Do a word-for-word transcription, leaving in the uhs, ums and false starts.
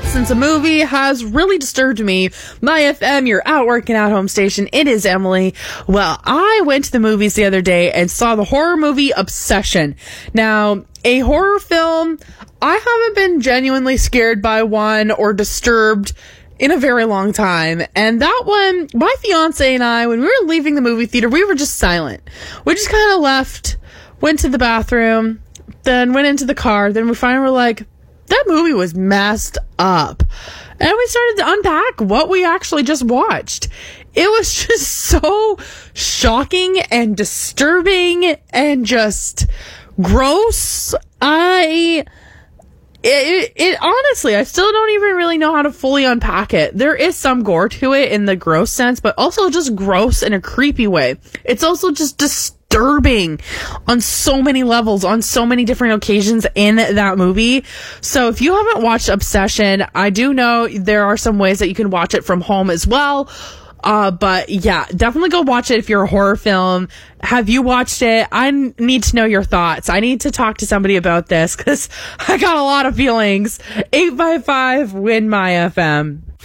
since a movie has really disturbed me. My F M, your out working out home station. It is Emily. Well, I went to the movies the other day and saw the horror movie Obsession. Now, a horror film, I haven't been genuinely scared by one or disturbed in a very long time. And that one, my fiance and I, when we were leaving the movie theater, we were just silent. We just kind of left, went to the bathroom, then went into the car. Then we finally were like, that movie was messed up. And we started to unpack what we actually just watched. It was just so shocking and disturbing and just gross. I... It, it, it honestly, I still don't even really know how to fully unpack it. There is some gore to it in the gross sense, but also just gross in a creepy way. It's also just disturbing on so many levels, on so many different occasions in that movie. So if you haven't watched Obsession, I do know there are some ways that you can watch it from home as well. Uh, but yeah, definitely go watch it if you're a horror film. Have you watched it? I need to know your thoughts. I need to talk to somebody about this because I got a lot of feelings. eight five five, win my F M.